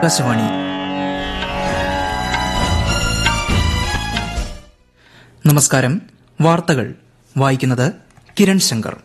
ആകാശവാണി. നമസ്കാരം. വാർത്തകൾ വായിക്കുന്നത് കിരൺ ശങ്കർ.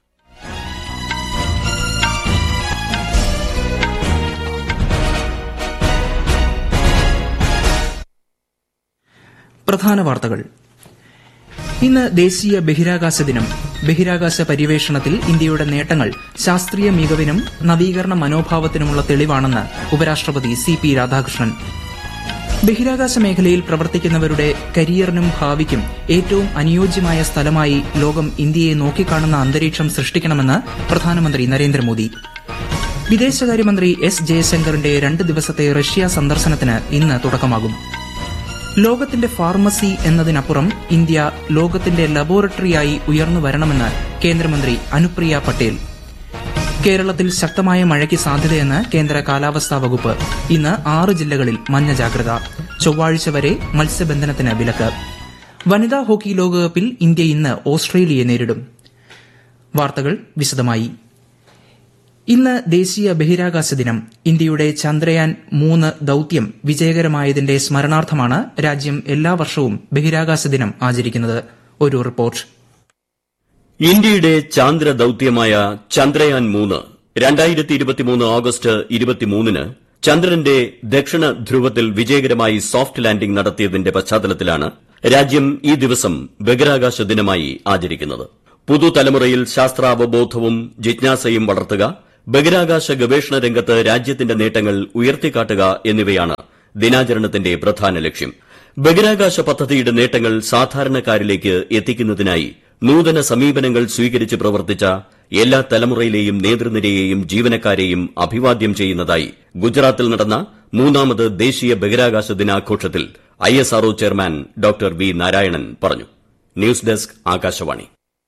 പ്രധാന വാർത്തകൾ. ഇന്ന് ദേശീയ ബഹിരാകാശ ദിനം. ബഹിരാകാശ പര്യവേഷണത്തിൽ ഇന്ത്യയുടെ നേട്ടങ്ങൾ ശാസ്ത്രീയ മികവിനും നവീകരണ മനോഭാവത്തിനുമുള്ള തെളിവാണെന്ന് ഉപരാഷ്ട്രപതി CP രാധാകൃഷ്ണൻ. ബഹിരാകാശ മേഖലയിൽ പ്രവർത്തിക്കുന്നവരുടെ കരിയറിനും ഭാവിക്കും ഏറ്റവും അനുയോജ്യമായ സ്ഥലമായി ലോകം ഇന്ത്യയെ നോക്കിക്കാണുന്ന അന്തരീക്ഷം സൃഷ്ടിക്കണമെന്ന് പ്രധാനമന്ത്രി നരേന്ദ്രമോദി. വിദേശകാര്യമന്ത്രി S. ജയശങ്കറിന്റെ 2 ദിവസത്തെ റഷ്യ സന്ദർശനത്തിന് ഇന്ന് തുടക്കമാകും. ലോകത്തിന്റെ ഫാർമസി എന്നതിനപ്പുറം ഇന്ത്യ ലോകത്തിന്റെ ലബോറട്ടറിയായി ഉയർന്നു വരണമെന്ന് കേന്ദ്രമന്ത്രി അനുപ്രിയ പട്ടേൽ. കേരളത്തിൽ ശക്തമായ മഴയ്ക്ക് സാധ്യതയെന്ന് കേന്ദ്ര കാലാവസ്ഥാ വകുപ്പ്. ഇന്ന് 6 ജില്ലകളിൽ മഞ്ഞ ജാഗ്രത. ചൊവ്വാഴ്ച വരെ മത്സ്യബന്ധനത്തിന് വിലക്ക്. വനിതാ ഹോക്കി ലോകകപ്പിൽ ഇന്ത്യ ഇന്ന് ഓസ്ട്രേലിയയെ നേരിടും. വാർത്തകൾ വിശദമായി. ഇന്ന് ദേശീയ ബഹിരാകാശ ദിനം. ഇന്ത്യയുടെ ചന്ദ്രയാൻ 3 ദൌത്യം വിജയകരമായതിന്റെ സ്മരണാർത്ഥമാണ് രാജ്യം എല്ലാ വർഷവും ബഹിരാകാശ ദിനം ആചരിക്കുന്നത്. ഒരു റിപ്പോർട്ട്. ഇന്ത്യയുടെ ചാന്ദ്ര ദൌത്യമായ ചന്ദ്രയാൻ 3 2023 ഓഗസ്റ്റ് 23-ന് ചന്ദ്രന്റെ ദക്ഷിണ ധ്രുവത്തിൽ വിജയകരമായി സോഫ്റ്റ് ലാൻഡിംഗ് നടത്തിയതിന്റെ പശ്ചാത്തലത്തിലാണ് രാജ്യം ഈ ദിവസം ബഹിരാകാശ ദിനമായി ആചരിക്കുന്നത്. പുതുതലമുറയിൽ ശാസ്ത്രാവബോധവും ജിജ്ഞാസയും വളർത്തുക, ബഹിരാകാശ ഗവേഷണ രംഗത്ത് രാജ്യത്തിന്റെ നേട്ടങ്ങൾ ഉയർത്തിക്കാട്ടുക എന്നിവയാണ് ദിനാചരണത്തിന്റെ പ്രധാന ലക്ഷ്യം. ബഹിരാകാശ പദ്ധതിയുടെ നേട്ടങ്ങൾ സാധാരണക്കാരിലേക്ക് എത്തിക്കുന്നതിനായി നൂതന സമീപനങ്ങൾ സ്വീകരിച്ച് പ്രവർത്തിച്ച എല്ലാ തലമുറയിലെയും നേതൃനിരയെയും ജീവനക്കാരെയും അഭിവാദ്യം ചെയ്യുന്നതായി ഗുജറാത്തിൽ നടന്ന 3ാമത് ദേശീയ ബഹിരാകാശ ദിനാഘോഷത്തിൽ ISRO chairman doctor V Narayanan പറഞ്ഞു. News desk, Akashvani.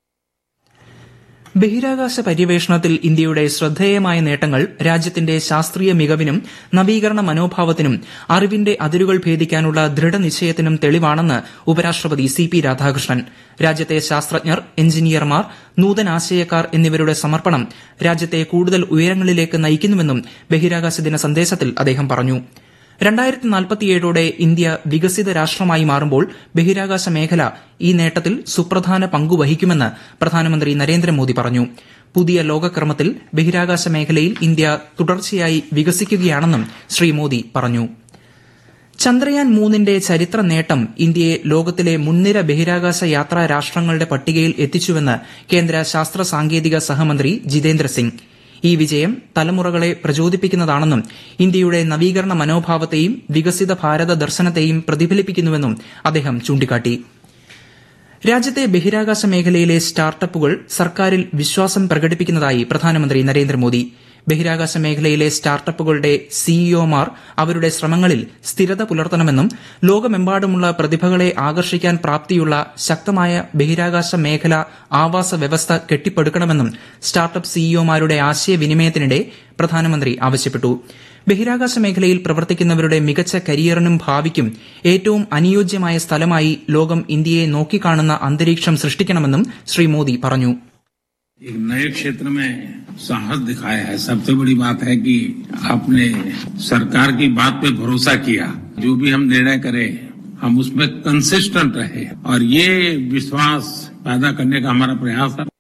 ബഹിരാകാശ പര്യവേഷണത്തിൽ ഇന്ത്യയുടെ ശ്രദ്ധേയമായ നേട്ടങ്ങൾ രാജ്യത്തിന്റെ ശാസ്ത്രീയ മികവിനും നവീകരണ മനോഭാവത്തിനും അറിവിന്റെ അതിരുകൾ ഭേദിക്കാനുള്ള ദൃഢനിശ്ചയത്തിനും തെളിവാണെന്ന് ഉപരാഷ്ട്രപതി CP രാധാകൃഷ്ണൻ. രാജ്യത്തെ ശാസ്ത്രജ്ഞർ, എഞ്ചിനീയർമാർ, നൂതനാശയക്കാർ എന്നിവരുടെ സമർപ്പണം രാജ്യത്തെ കൂടുതൽ ഉയരങ്ങളിലേക്ക് നയിക്കുന്നുവെന്നും ബഹിരാകാശ ദിന സന്ദേശത്തിൽ അദ്ദേഹം പറഞ്ഞു. 2047ഓടെ ഇന്ത്യ വികസിത രാഷ്ട്രമായി മാറുമ്പോൾ ബഹിരാകാശ മേഖല ഈ നേട്ടത്തിൽ സുപ്രധാന പങ്കുവഹിക്കുമെന്ന് പ്രധാനമന്ത്രി നരേന്ദ്രമോദി പറഞ്ഞു. പുതിയ ലോകക്രമത്തിൽ ബഹിരാകാശ മേഖലയിൽ ഇന്ത്യ തുടർച്ചയായി വികസിക്കുകയാണെന്നും ശ്രീ മോദി പറഞ്ഞു. ചന്ദ്രയാൻ 3ന്റെ ചരിത്ര നേട്ടം ഇന്ത്യയെ ലോകത്തിലെ മുൻനിര ബഹിരാകാശ യാത്രാ രാഷ്ട്രങ്ങളുടെ പട്ടികയിൽ എത്തിച്ചുവെന്ന് കേന്ദ്ര ശാസ്ത്ര സാങ്കേതിക സഹമന്ത്രി ജിതേന്ദ്ര സിംഗ്. ഈ വിജയം തലമുറകളെ പ്രചോദിപ്പിക്കുന്നതാണെന്നും ഇന്ത്യയുടെ നവീകരണ മനോഭാവത്തെയും വികസിത ഭാരത ദർശനത്തെയും പ്രതിഫലിപ്പിക്കുന്നുവെന്നും അദ്ദേഹം ചൂണ്ടിക്കാട്ടി. രാജ്യത്തെ ബഹിരാകാശ മേഖലയിലെ സ്റ്റാർട്ടപ്പുകൾ സർക്കാരിൽ വിശ്വാസം പ്രകടിപ്പിക്കുന്നതായി പ്രധാനമന്ത്രി നരേന്ദ്രമോദി. ബഹിരാകാശ മേഖലയിലെ സ്റ്റാർട്ടപ്പുകളുടെ CEOമാർ അവരുടെ ശ്രമങ്ങളിൽ സ്ഥിരത പുലർത്തണമെന്നും ലോകമെമ്പാടുമുള്ള പ്രതിഭകളെ ആകർഷിക്കാൻ പ്രാപ്തിയുള്ള ശക്തമായ ബഹിരാകാശ മേഖല ആവാസ വ്യവസ്ഥ കെട്ടിപ്പടുക്കണമെന്നും സ്റ്റാർട്ടപ്പ് CEOമാരുടെ ആശയവിനിമയത്തിനിടെ പ്രധാനമന്ത്രി ആവശ്യപ്പെട്ടു. ബഹിരാകാശ മേഖലയിൽ പ്രവർത്തിക്കുന്നവരുടെ മികച്ച കരിയറിനും ഭാവിക്കും ഏറ്റവും അനുയോജ്യമായ സ്ഥലമായി ലോകം ഇന്ത്യയെ നോക്കിക്കാണുന്ന അന്തരീക്ഷം സൃഷ്ടിക്കണമെന്നും ശ്രീ മോദി പറഞ്ഞു. एक नए क्षेत्र में साहस दिखाया है. सबसे बड़ी बात है कि आपने सरकार की बात पे भरोसा किया. जो भी हम निर्णय करें हम उसमें कंसिस्टेंट रहे और ये विश्वास पैदा करने का हमारा प्रयास है.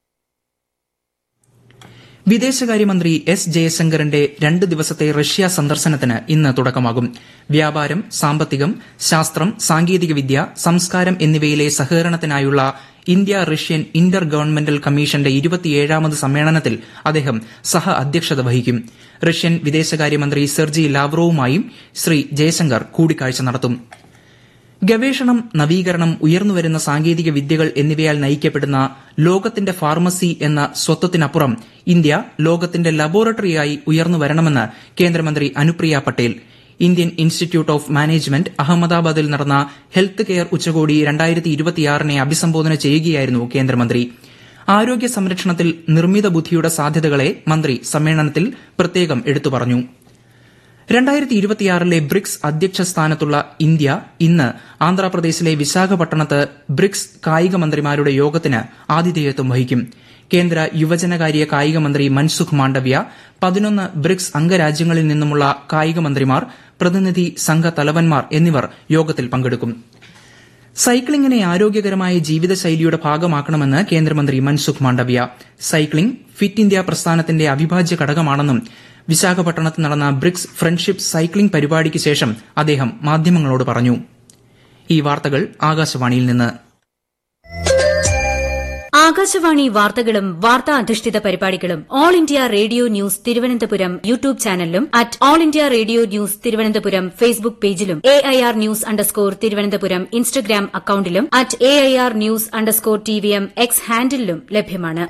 വിദേശകാര്യമന്ത്രി S. ജയശങ്കറിന്റെ 2 ദിവസത്തെ റഷ്യ സന്ദർശനത്തിന് ഇന്ന് തുടക്കമാകും. വ്യാപാരം, സാമ്പത്തികം, ശാസ്ത്രം, സാങ്കേതികവിദ്യ, സംസ്കാരം എന്നിവയിലെ സഹകരണത്തിനായുള്ള ഇന്ത്യ റഷ്യൻ ഇന്റർ ഗവൺമെന്റൽ കമ്മീഷന്റെ 27ാമത് സമ്മേളനത്തിൽ അദ്ദേഹം സഹ അധ്യക്ഷത വഹിക്കും. റഷ്യൻ വിദേശകാര്യമന്ത്രി സെർജി ലാവ്റോവുമായും ശ്രീ ജയശങ്കർ കൂടിക്കാഴ്ച നടത്തും. ഗവേഷണം, നവീകരണം, ഉയർന്നുവരുന്ന സാങ്കേതിക വിദ്യകൾ എന്നിവയാൽ നയിക്കപ്പെടുന്ന ലോകത്തിന്റെ ഫാർമസി എന്ന സ്വത്വത്തിനപ്പുറം ഇന്ത്യ ലോകത്തിന്റെ ലബോറട്ടറിയായി ഉയർന്നു വരണമെന്ന് കേന്ദ്രമന്ത്രി Anupriya Patel. Indian institute of management അഹമ്മദാബാദിൽ നടന്ന ഹെൽത്ത് കെയർ ഉച്ചകോടി 2026നെ അഭിസംബോധന ചെയ്യുകയായിരുന്നു കേന്ദ്രമന്ത്രി. ആരോഗ്യ സംരക്ഷണത്തിൽ നിർമ്മിത ബുദ്ധിയുടെ സാധ്യതകളെ മന്ത്രി സമ്മേളനത്തിൽ പ്രത്യേകം എടുത്തു പറഞ്ഞു. 2026ലെ ബ്രിക്സ് അധ്യക്ഷ സ്ഥാനത്തുള്ള ഇന്ത്യ ഇന്ന് ആന്ധ്രാപ്രദേശിലെ വിശാഖപട്ടണത്ത് ബ്രിക്സ് കായിക മന്ത്രിമാരുടെ യോഗത്തിന് ആതിഥേയത്വം വഹിക്കും. കേന്ദ്ര യുവജനകാര്യ കായിക മന്ത്രി മൻസുഖ് മാണ്ഡവ്യ, 11 ബ്രിക്സ് അംഗരാജ്യങ്ങളിൽ നിന്നുമുള്ള കായിക മന്ത്രിമാർ, പ്രതിനിധി സംഘ തലവന്മാർ എന്നിവർ യോഗത്തിൽ പങ്കെടുക്കും. സൈക്ലിംഗിനെ ആരോഗ്യകരമായ ജീവിതശൈലിയുടെ ഭാഗമാക്കണമെന്ന് കേന്ദ്രമന്ത്രി Mansukh Mandaviya. Cycling fit India പ്രസ്ഥാനത്തിന്റെ അവിഭാജ്യ ഘടകമാണെന്നും വിശാഖപട്ടണത്ത് നടന്ന ബ്രിക്സ് ഫ്രണ്ട്ഷിപ്പ് സൈക്ലിംഗ് പരിപാടിക്ക് ശേഷം അദ്ദേഹം മാധ്യമങ്ങളോട് പറഞ്ഞു. ഈ വാർത്തകൾ ആകാശവാണിയിൽ നിന്ന്. ആകാശവാണി വാർത്തകളും വാർത്താ അധിഷ്ഠിത പരിപാടികളും all India radio news Thiruvananthapuram YouTube ചാനലിലും at all India radio news Thiruvananthapuram Facebook പേജിലും AIR ന്യൂസ് _ തിരുവനന്തപുരം ഇൻസ്റ്റഗ്രാം അക്കൌണ്ടിലും at AIR news _ TVM X ഹാൻഡിലും ലഭ്യമാണ്.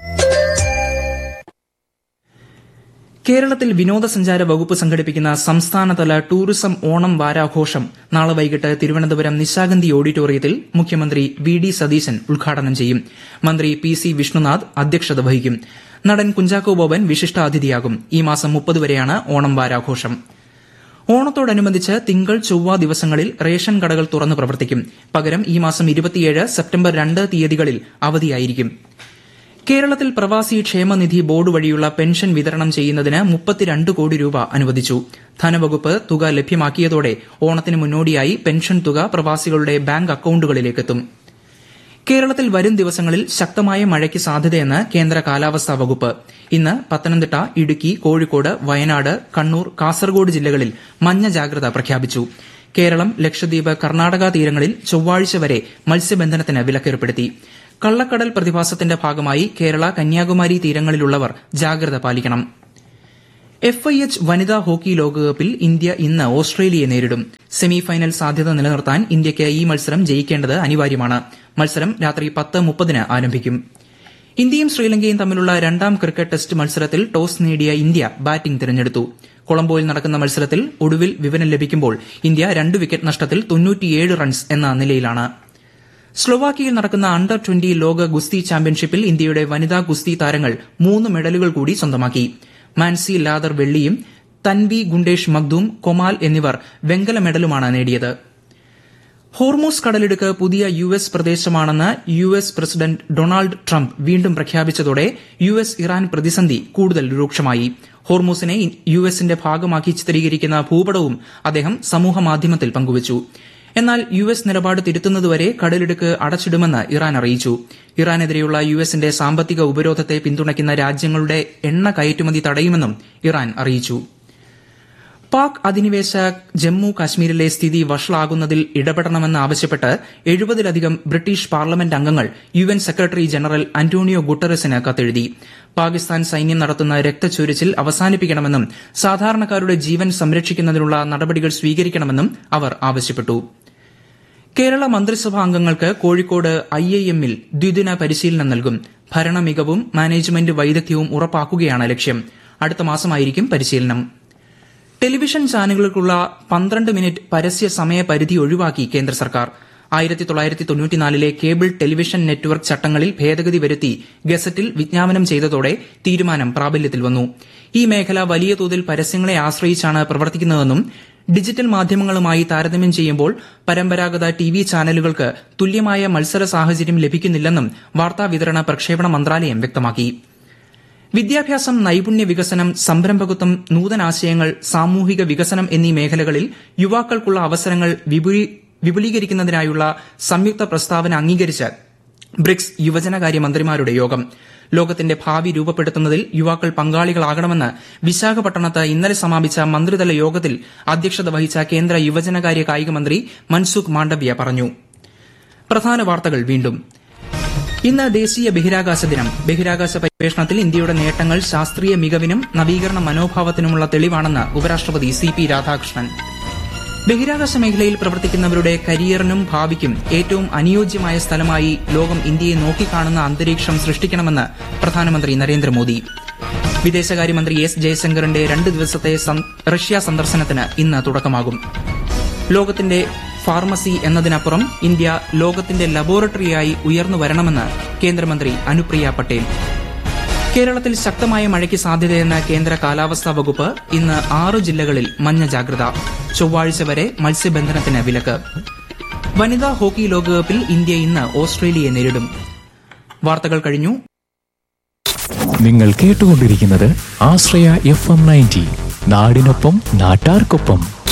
കേരളത്തിൽ വിനോദസഞ്ചാര വകുപ്പ് സംഘടിപ്പിക്കുന്ന സംസ്ഥാനതല ടൂറിസം ഓണം വാരാഘോഷം നാളെ വൈകിട്ട് തിരുവനന്തപുരം നിശാഗന്ധി ഓഡിറ്റോറിയത്തിൽ മുഖ്യമന്ത്രി VD സതീശൻ ഉദ്ഘാടനം ചെയ്യും. മന്ത്രി PC വിഷ്ണുനാഥ് അധ്യക്ഷത വഹിക്കും. നടൻ കുഞ്ചാക്കോ ബോബൻ വിശിഷ്ടാതിഥിയാകും. ഈ മാസം 30 വരെയാണ് ഓണം വാരാഘോഷം. ഓണത്തോടനുബന്ധിച്ച് തിങ്കൾ ചൊവ്വ ദിവസങ്ങളിൽ റേഷൻ കടകൾ തുറന്ന് പ്രവർത്തിക്കും. പകരം ഈ മാസം 27 സെപ്റ്റംബർ 2 തീയതികളിൽ അവധിയായിരിക്കും. കേരളത്തിൽ പ്രവാസി ക്ഷേമനിധി ബോർഡ് വഴിയുള്ള പെൻഷൻ വിതരണം ചെയ്യുന്നതിന് 32 കോടി രൂപ അനുവദിച്ചു. ധനവകുപ്പ് തുക ലഭ്യമാക്കിയതോടെ ഓണത്തിന് മുന്നോടിയായി പെൻഷൻ തുക പ്രവാസികളുടെ ബാങ്ക് അക്കൌണ്ടുകളിലേക്കെത്തും. കേരളത്തിൽ വരും ദിവസങ്ങളിൽ ശക്തമായ മഴയ്ക്ക് സാധ്യതയെന്ന് കേന്ദ്ര കാലാവസ്ഥാ വകുപ്പ്. ഇന്ന് പത്തനംതിട്ട, ഇടുക്കി, കോഴിക്കോട്, വയനാട്, കണ്ണൂർ, കാസർഗോഡ് ജില്ലകളിൽ മഞ്ഞ ജാഗ്രത പ്രഖ്യാപിച്ചു. കേരളം, ലക്ഷദ്വീപ്, കർണാടക തീരങ്ങളിൽ ചൊവ്വാഴ്ച വരെ മത്സ്യബന്ധനത്തിന് വിലക്കേർപ്പെടുത്തി. കള്ളക്കടൽ പ്രതിഭാസത്തിന്റെ ഭാഗമായി കേരള, കന്യാകുമാരി തീരങ്ങളിലുള്ളവർ ജാഗ്രത പാലിക്കണം. FIH വനിതാ ഹോക്കി ലോകകപ്പിൽ ഇന്ത്യ ഇന്ന് ഓസ്ട്രേലിയയെ നേരിടും. സെമിഫൈനൽ സാധ്യത നിലനിർത്താൻ ഇന്ത്യയ്ക്ക് ഈ മത്സരം ജയിക്കേണ്ടത് അനിവാര്യമാണ്. മത്സരം രാത്രി 10:30 ആരംഭിക്കും. ഇന്ത്യയും ശ്രീലങ്കയും തമ്മിലുള്ള രണ്ടാം ക്രിക്കറ്റ് ടെസ്റ്റ് മത്സരത്തിൽ ടോസ് നേടിയ ഇന്ത്യ ബാറ്റിംഗ് തിരഞ്ഞെടുത്തു. കൊളംബോയിൽ നടക്കുന്ന മത്സരത്തിൽ ഒടുവിൽ വിവരം ലഭിക്കുമ്പോൾ ഇന്ത്യ 2 വിക്കറ്റ് നഷ്ടത്തിൽ 97 റൺസ് എന്ന നിലയിലാണ്. സ്ലൊവാക്കിയയിൽ നടക്കുന്ന അണ്ടർ 20 ലോക ഗുസ്തി ചാമ്പ്യൻഷിപ്പിൽ ഇന്ത്യയുടെ വനിതാ ഗുസ്തി താരങ്ങൾ 3 മെഡലുകൾ കൂടി സ്വന്തമാക്കി. മാൻസി ലാദർ വെള്ളിയും തൻവി ഗുണ്ടേഷ് മഗ്ദൂം കൊമാൽ എന്നിവർ വെങ്കല മെഡലുമാണ് നേടിയത്. ഹോർമൂസ് കടലിടുക്ക് പുതിയ US പ്രദേശമാണെന്ന് US president Donald Trump വീണ്ടും പ്രഖ്യാപിച്ചതോടെ US ഇറാൻ പ്രതിസന്ധി കൂടുതൽ രൂക്ഷമായി. ഹോർമൂസിനെ USന്റെ ഭാഗമാക്കി ചിത്രീകരിക്കുന്ന ഭൂപടവും അദ്ദേഹം സമൂഹമാധ്യമത്തിൽ പങ്കുവച്ചു. എന്നാൽ US നിലപാട് തിരുത്തുന്നതുവരെ കടലിടുക്ക് അടച്ചിടുമെന്ന് ഇറാൻ അറിയിച്ചു. ഇറാനെതിരെയുള്ള USന്റെ സാമ്പത്തിക ഉപരോധത്തെ പിന്തുണയ്ക്കുന്ന രാജ്യങ്ങളുടെ എണ്ണ കയറ്റുമതി തടയുമെന്നും ഇറാൻ അറിയിച്ചു. പാക് അധിനിവേശ ജമ്മു കാശ്മീരിലെ സ്ഥിതി വഷളാകുന്നതിൽ ഇടപെടണമെന്നാവശ്യപ്പെട്ട് 70-ലധികം ബ്രിട്ടീഷ് പാർലമെന്റ് അംഗങ്ങൾ UN സെക്രട്ടറി ജനറൽ അന്റോണിയോ ഗുട്ടറസിന് കത്തെഴുതി. പാകിസ്ഥാൻ സൈന്യം നടത്തുന്ന രക്തച്ചൊരിച്ചിൽ അവസാനിപ്പിക്കണമെന്നും സാധാരണക്കാരുടെ ജീവൻ സംരക്ഷിക്കുന്നതിനുള്ള നടപടികൾ സ്വീകരിക്കണമെന്നും അവർ ആവശ്യപ്പെട്ടു. കേരള മന്ത്രിസഭാ അംഗങ്ങൾക്ക് കോഴിക്കോട് IIM-ൽ ദ്വിദിന പരിശീലനം നൽകും. ഭരണ മികവും മാനേജ്മെന്റ് വൈദഗ്ധ്യവും ഉറപ്പാക്കുകയാണ് ലക്ഷ്യം. അടുത്ത മാസമായിരിക്കും പരിശീലനം. ടെലിവിഷൻ ചാനലുകൾക്കുള്ള 12 മിനിറ്റ് പരസ്യ സമയ പരിധി ഒഴിവാക്കി കേന്ദ്ര സർക്കാർ. 1994-ലെ കേബിൾ ടെലിവിഷൻ നെറ്റ്വർക്ക് ചട്ടങ്ങളിൽ ഭേദഗതി വരുത്തി ഗസറ്റിൽ വിജ്ഞാപനം ചെയ്തതോടെ തീരുമാനം പ്രാബല്യത്തിൽ വന്നു. ഈ മേഖല വലിയ തോതിൽ പരസ്യങ്ങളെ ആശ്രയിച്ചാണ് പ്രവർത്തിക്കുന്നതെന്നും ഡിജിറ്റൽ മാധ്യമങ്ങളുമായി താരതമ്യം ചെയ്യുമ്പോൾ പരമ്പരാഗത TV ചാനലുകൾക്ക് തുല്യമായ മത്സര സാഹചര്യം ലഭിക്കുന്നില്ലെന്നും വാർത്താവിതരണ പ്രക്ഷേപണ മന്ത്രാലയം വ്യക്തമാക്കി. വിദ്യാഭ്യാസം, നൈപുണ്യ വികസനം, സംരംഭകത്വം, നൂതനാശയങ്ങൾ, സാമൂഹിക വികസനം എന്നീ മേഖലകളിൽ യുവാക്കൾക്കുള്ള അവസരങ്ങൾ വിപുലീകരിക്കുന്നതിനായുള്ള സംയുക്ത പ്രസ്താവന അംഗീകരിച്ച് ബ്രിക്സ് യുവജനകാര്യ മന്ത്രിമാരുടെ യോഗം. ലോകത്തിന്റെ ഭാവി രൂപപ്പെടുത്തുന്നതിൽ യുവാക്കൾ പങ്കാളികളാകണമെന്ന് വിശാഖപട്ടണത്ത് ഇന്നലെ സമാപിച്ച മന്ത്രിതല യോഗത്തിൽ അധ്യക്ഷത വഹിച്ച കേന്ദ്ര യുവജനകാര്യ കായിക മന്ത്രി മൻസുഖ് മാണ്ഡവ്യ പറഞ്ഞു. പ്രധാന വാർത്തകൾ വീണ്ടും. ഇന്ന് ദേശീയ ബഹിരാകാശ ദിനം. ബഹിരാകാശ പര്യവേഷണത്തിൽ ഇന്ത്യയുടെ നേട്ടങ്ങൾ ശാസ്ത്രീയ മികവിനും നവീകരണ മനോഭാവത്തിനുമുള്ള തെളിവാണെന്ന് ഉപരാഷ്ട്രപതി CP രാധാകൃഷ്ണൻ. ബഹിരാകാശ മേഖലയിൽ പ്രവർത്തിക്കുന്നവരുടെ കരിയറിനും ഭാവിക്കും ഏറ്റവും അനുയോജ്യമായ സ്ഥലമായി ലോകം ഇന്ത്യയെ നോക്കിക്കാണുന്ന അന്തരീക്ഷം സൃഷ്ടിക്കണമെന്ന് പ്രധാനമന്ത്രി നരേന്ദ്രമോദി. വിദേശകാര്യമന്ത്രി S ജയശങ്കറിന്റെ 2 ദിവസത്തെ റഷ്യ സന്ദർശനത്തിന് ഇന്ന് തുടക്കമാകും. ലോകത്തിന്റെ ഫാർമസി എന്നതിനപ്പുറം ഇന്ത്യ ലോകത്തിന്റെ ലബോറട്ടറിയായി ഉയർന്നു വരണമെന്ന് കേന്ദ്രമന്ത്രി അനുപ്രിയ പട്ടേൽ. കേരളത്തിൽ ശക്തമായ മഴയ്ക്ക് സാധ്യതയെന്ന കേന്ദ്ര കാലാവസ്ഥാ വകുപ്പ്. ഇന്ന് 6 ജില്ലകളിൽ മഞ്ഞ ജാഗ്രത. ചൊവ്വാഴ്ച വരെ മത്സ്യബന്ധനത്തിന് വിലക്ക്. വനിതാ ഹോക്കി ലോകകപ്പിൽ ഇന്ത്യ ഇന്ന് ഓസ്ട്രേലിയയെ നേരിടും. വാർത്തകൾ കഴിഞ്ഞു. നിങ്ങൾ കേട്ടുകൊണ്ടിരിക്കുന്നത് ആശ്രയ FM 90. നാടിനൊപ്പം നാട്ടാർക്കൊപ്പം.